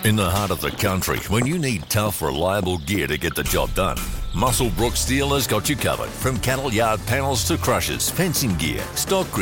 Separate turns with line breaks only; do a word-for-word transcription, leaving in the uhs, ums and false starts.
In the heart of the country, when you need tough, reliable gear to get the job done, Musselbrook Steel has got you covered. From cattle yard panels to crushers, fencing gear, stock